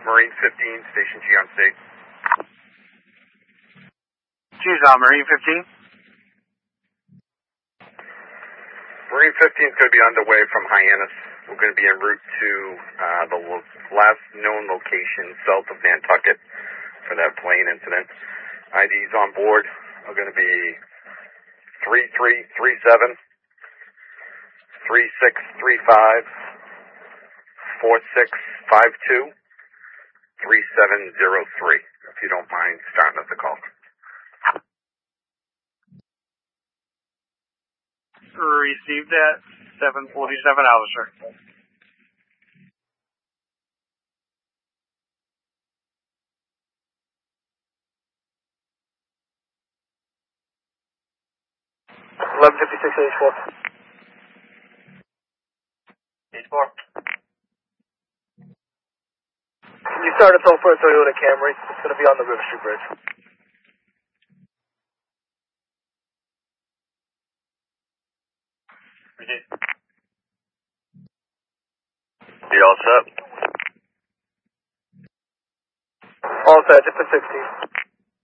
Marine 15, Station G on state. G's on Marine 15. Marine 15 is going to be underway from Hyannis. We're going to be en route to the last known location south of Nantucket for that plane incident. IDs on board are going to be 3337, 3635, 4652, 3703. If you don't mind starting us a call. Received at 7:47 hours, sir. $11:56 H4. H4. Can you start us off for a Toyota Camry? It's going to be on the River Street Bridge. You all set? All set, just for 16.